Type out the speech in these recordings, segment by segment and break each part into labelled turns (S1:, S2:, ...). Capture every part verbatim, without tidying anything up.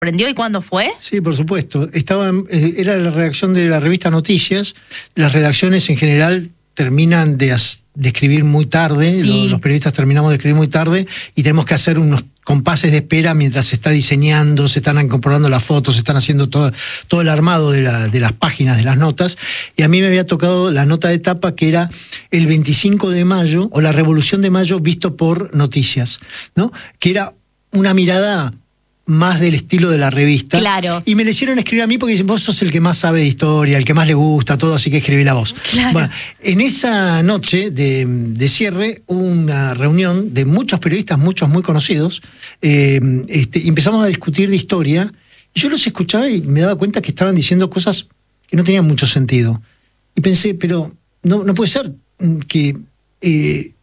S1: ¿Aprendió y cuándo fue?
S2: Sí, por supuesto. Estaba, eh, era la redacción de la revista Noticias. Las redacciones en general terminan de, de escribir muy tarde,
S1: Sí.
S2: los, los periodistas terminamos de escribir muy tarde y tenemos que hacer unos compases de espera mientras se está diseñando, se están incorporando las fotos, se están haciendo todo, todo el armado de, la, de las páginas, de las notas. Y a mí me había tocado la nota de tapa que era el veinticinco de mayo, o la Revolución de Mayo visto por Noticias, ¿no? Que era una mirada más del estilo de la revista.
S1: Claro.
S2: Y me le hicieron escribir a mí porque dicen, vos sos el que más sabe de historia, el que más le gusta, todo, así que escribí la voz.
S1: Claro.
S2: Bueno, en esa noche de, de cierre hubo una reunión de muchos periodistas, muchos muy conocidos, eh, este, y empezamos a discutir de historia, y yo los escuchaba y me daba cuenta que estaban diciendo cosas que no tenían mucho sentido. Y pensé, pero no, no puede ser que... Eh,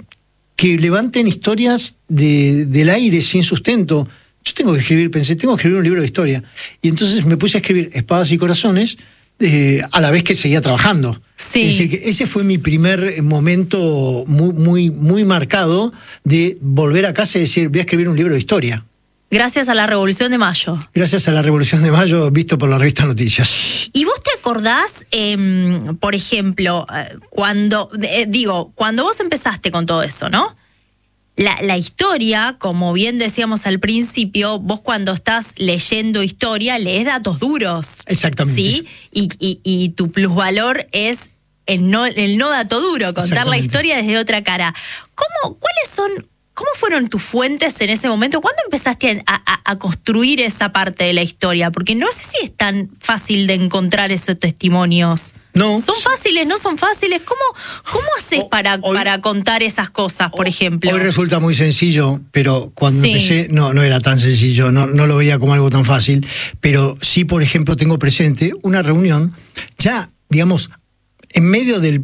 S2: que levanten historias de, del aire sin sustento. Yo tengo que escribir, pensé, tengo que escribir un libro de historia. Y entonces me puse a escribir Espadas y Corazones eh, a la vez que seguía trabajando.
S1: Sí.
S2: Es decir, que ese fue mi primer momento muy, muy, muy marcado de volver a casa y decir, voy a escribir un libro de historia.
S1: Gracias a la Revolución de Mayo.
S2: Gracias a la Revolución de Mayo, visto por la revista Noticias.
S1: ¿Y vos te acordás, eh, por ejemplo, cuando, eh, digo, cuando vos empezaste con todo eso, ¿no? La, la historia, como bien decíamos al principio, vos cuando estás leyendo historia lees datos duros.
S2: Exactamente.
S1: ¿Sí? Y, y, y tu plusvalor es el no, el no dato duro, contar la historia desde otra cara. ¿Cómo, cuáles son, cómo fueron tus fuentes en ese momento? ¿Cuándo empezaste a, a, a construir esa parte de la historia? Porque no sé si es tan fácil de encontrar esos testimonios.
S2: No.
S1: ¿Son fáciles? ¿No son fáciles? ¿Cómo, cómo haces para,
S2: hoy,
S1: para contar esas cosas, por ejemplo?
S2: Hoy resulta muy sencillo, pero cuando
S1: sí.
S2: empecé no, no era tan sencillo, no, no lo veía como algo tan fácil. Pero sí, por ejemplo, tengo presente una reunión, ya, digamos, en medio del,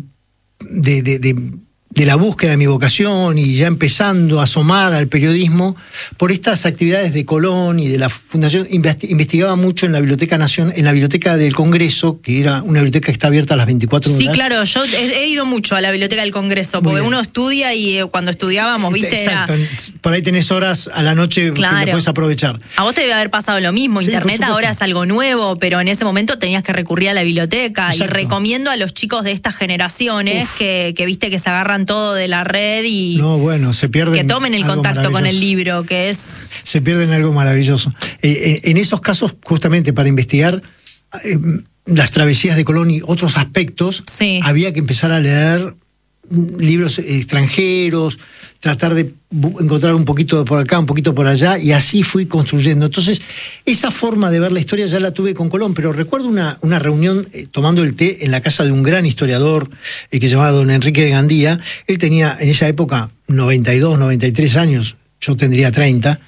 S2: de, de, de, de la búsqueda de mi vocación y ya empezando a asomar al periodismo, por estas actividades de Colón y de la Fundación, investigaba mucho en la Biblioteca Nacional, en la Biblioteca del Congreso, que era una biblioteca que está abierta a las veinticuatro horas.
S1: Sí, claro, yo he, he ido mucho a la Biblioteca del Congreso, porque uno estudia y eh, cuando estudiábamos, ¿viste?
S2: Exacto,
S1: era...
S2: por ahí tenés horas a la noche
S1: claro.
S2: que lo puedes aprovechar.
S1: A vos te debe haber pasado lo mismo,
S2: sí,
S1: Internet ahora es algo nuevo, pero en ese momento tenías que recurrir a la biblioteca. Exacto. Y recomiendo a los chicos de estas generaciones que, que viste que se agarran todo de la red y
S2: no, bueno, se pierden
S1: que tomen el contacto con el libro, que es...
S2: Se pierden algo maravilloso. Eh, en esos casos, justamente para investigar eh, las travesías de Colón y otros aspectos, sí. había que empezar a leer libros extranjeros, tratar de encontrar un poquito por acá, un poquito por allá, y así fui construyendo. Entonces, esa forma de ver la historia ya la tuve con Colón, pero recuerdo una, una reunión eh, tomando el té en la casa de un gran historiador eh, que se llamaba don Enrique de Gandía. Él tenía en esa época noventa y dos, noventa y tres años, yo tendría treinta,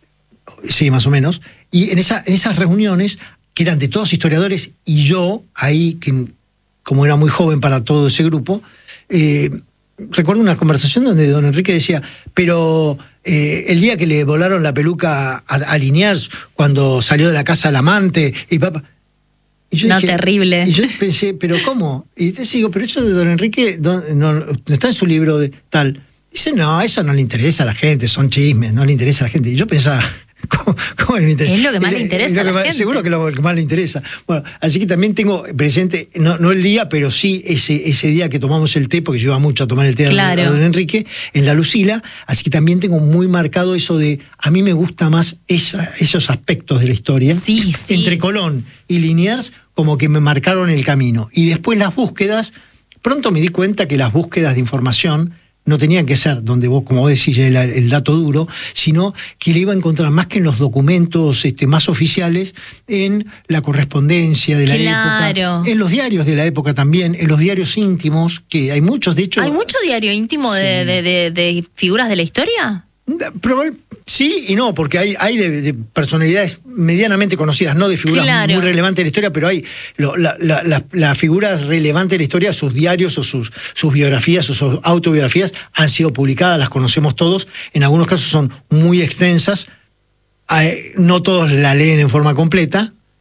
S2: sí, más o menos, y en, esa, en esas reuniones, que eran de todos historiadores, y yo, ahí, que como era muy joven para todo ese grupo, Eh, recuerdo una conversación donde don Enrique decía, pero eh, el día que le volaron la peluca a, a Liniers, cuando salió de la casa del amante, y papá... Y yo
S1: no,
S2: dije,
S1: terrible.
S2: Y yo pensé, ¿pero cómo? Y te digo, pero eso de don Enrique no, no, no está en su libro de tal. Dice, no, eso no le interesa a la gente, son chismes, no le interesa a la gente. Y yo pensaba... ¿Cómo, cómo le interesa?
S1: Es lo que más le interesa
S2: lo
S1: a la
S2: más,
S1: gente.
S2: Seguro que lo que más le interesa. Bueno, así que también tengo presente, no, no el día, pero sí ese, ese día que tomamos el té, porque yo iba mucho a tomar el té claro. a don Enrique, en la Lucila, así que también tengo muy marcado eso de, a mí me gusta más esa, esos aspectos de la historia.
S1: Sí, sí.
S2: Entre Colón y Liniers, como que me marcaron el camino. Y después las búsquedas, pronto me di cuenta que las búsquedas de información no tenían que ser donde vos, como vos decís, el, el dato duro, sino que le iba a encontrar más que en los documentos este, más oficiales, en la correspondencia de la
S1: claro.
S2: época, en los diarios de la época también, en los diarios íntimos, que hay muchos, de hecho...
S1: ¿Hay mucho diario íntimo sí. de, de, de, de figuras de la historia?
S2: Probable, sí y no, porque hay, hay de, de personalidades medianamente conocidas, no de figuras claro. muy relevantes de la historia, pero hay lo, la, la, la, las figuras relevantes de la historia, sus diarios o sus, sus biografías, sus autobiografías han sido publicadas, las conocemos todos, en algunos casos son muy extensas, no todos la leen en forma completa,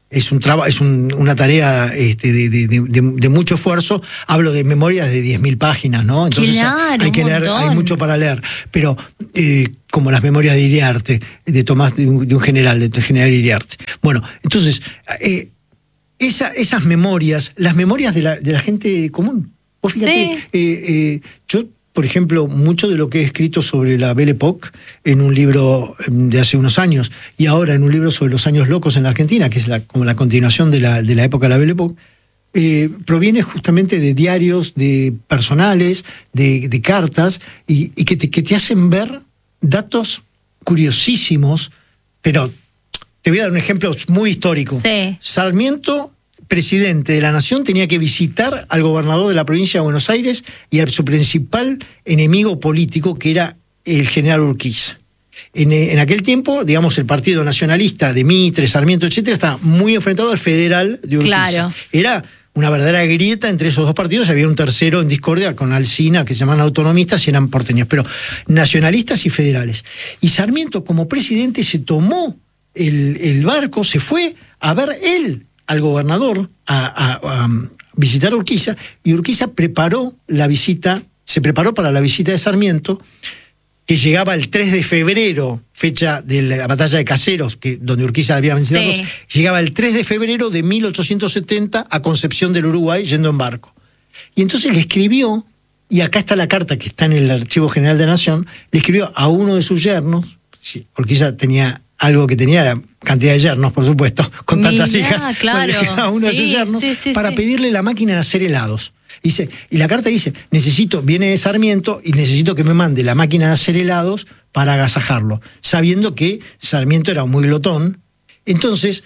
S2: es, un traba, es un, una tarea este, de, de, de, de mucho esfuerzo. Hablo de memorias de diez mil páginas, ¿no? Entonces
S1: claro,
S2: hay que leer, hay mucho para leer. Pero eh, como las memorias de Iriarte, de Tomás, de un, de un general, de un general Iriarte. Bueno, entonces, eh, esa, esas memorias, las memorias de la, de la gente común. Vos fíjate, sí. eh, eh, yo, por ejemplo, mucho de lo que he escrito sobre la Belle Époque en un libro de hace unos años y ahora en un libro sobre los años locos en la Argentina, que es la, como la continuación de la, de la época de la Belle Époque, eh, proviene justamente de diarios, de personales, de, de cartas, y, y que, te, que te hacen ver datos curiosísimos, pero te voy a dar un ejemplo muy histórico.
S1: Sí.
S2: Sarmiento, presidente de la Nación, tenía que visitar al gobernador de la provincia de Buenos Aires y a su principal enemigo político, que era el general Urquiza. En, en aquel tiempo, digamos, el Partido Nacionalista de Mitre, Sarmiento, etcétera, estaba muy enfrentado al federal de Urquiza.
S1: Claro.
S2: Era una verdadera grieta entre esos dos partidos. Había un tercero en discordia con Alsina, que se llamaban autonomistas y eran porteños, pero nacionalistas y federales. Y Sarmiento, como presidente, se tomó el, el barco, se fue a ver él al gobernador a, a, a visitar a Urquiza, y Urquiza preparó la visita, se preparó para la visita de Sarmiento, que llegaba el tres de febrero, fecha de la batalla de Caseros, que, donde Urquiza había vencido, sí. Llegaba el tres de febrero de mil ochocientos setenta a Concepción del Uruguay, yendo en barco. Y entonces le escribió, y acá está la carta que está en el Archivo General de la Nación, le escribió a uno de sus yernos, sí, Urquiza tenía algo que tenía, la cantidad de yernos, por supuesto, con
S1: Mirá,
S2: tantas hijas,
S1: claro.
S2: A uno sí, de sus yernos, sí, sí, para sí. pedirle la máquina de hacer helados. Dice, y la carta dice, necesito, viene de Sarmiento y necesito que me mande la máquina de hacer helados para agasajarlo, sabiendo que Sarmiento era muy glotón. Entonces,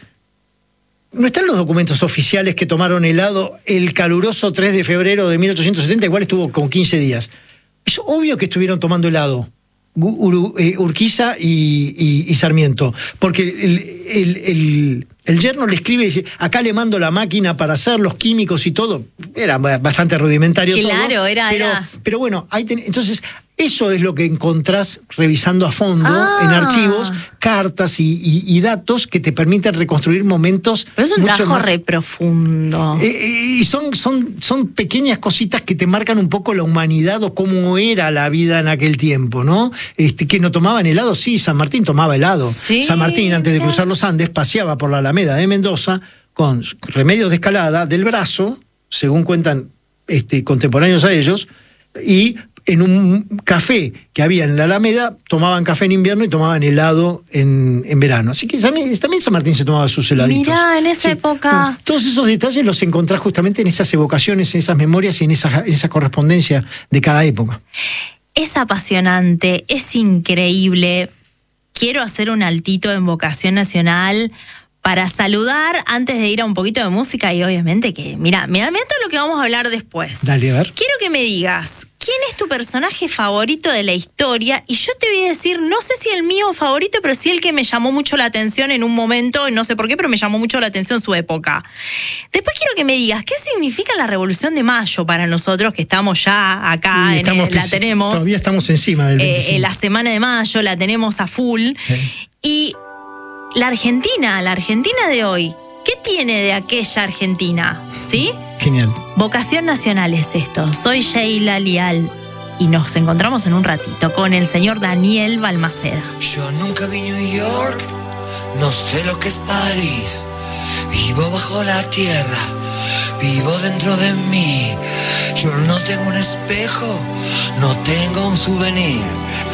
S2: no están los documentos oficiales que tomaron helado el caluroso tres de febrero de mil ochocientos setenta, igual estuvo con quince días. Es obvio que estuvieron tomando helado Ur, eh, Urquiza y, y, y Sarmiento, porque el, el, el, el yerno le escribe y dice, acá le mando la máquina para hacer los químicos y todo. Era bastante rudimentario
S1: claro,
S2: todo.
S1: Era,
S2: pero,
S1: era.
S2: pero bueno, ahí ten, entonces eso es lo que encontrás revisando a fondo
S1: ah.
S2: en archivos, cartas y, y, y datos que te permiten reconstruir momentos.
S1: Pero es un
S2: mucho
S1: trabajo
S2: más,
S1: re profundo.
S2: Eh, y son, son, son pequeñas cositas que te marcan un poco la humanidad o cómo era la vida en aquel tiempo, ¿no? Este, que no tomaban helado, sí, San Martín tomaba helado.
S1: Sí,
S2: San Martín, antes de cruzar los Andes, paseaba por la Alameda de Mendoza con remedios de escalada del brazo, según cuentan este, contemporáneos a ellos, y en un café que había en la Alameda, tomaban café en invierno y tomaban helado en, en verano. Así que también, también San Martín se tomaba sus heladitos.
S1: Mirá, en esa sí. época.
S2: Bueno, todos esos detalles los encontrás justamente en esas evocaciones, en esas memorias y en esa, en esa correspondencia de cada época.
S1: Es apasionante, es increíble. Quiero hacer un altito en Vocación Nacional para saludar antes de ir a un poquito de música y obviamente que, mira, mira, mira todo lo que vamos a hablar después.
S2: Dale, a ver.
S1: Quiero que me digas, ¿quién es tu personaje favorito de la historia? Y yo te voy a decir, no sé si el mío favorito, pero sí el que me llamó mucho la atención en un momento, no sé por qué, pero me llamó mucho la atención su época. Después quiero que me digas, ¿qué significa la Revolución de Mayo para nosotros que estamos ya acá, en el, la tenemos?
S2: Todavía estamos encima del veinticinco.
S1: Eh, la semana de mayo la tenemos a full. Sí. Y la Argentina, la Argentina de hoy, ¿qué tiene de aquella Argentina? ¿Sí?
S2: Genial.
S1: Vocación Nacional es esto. Soy Sheila Lial y nos encontramos en un ratito con el señor Daniel Balmaceda.
S3: Yo nunca vi New York, no sé lo que es París. Vivo bajo la tierra, vivo dentro de mí. Yo no tengo un espejo, no tengo un souvenir.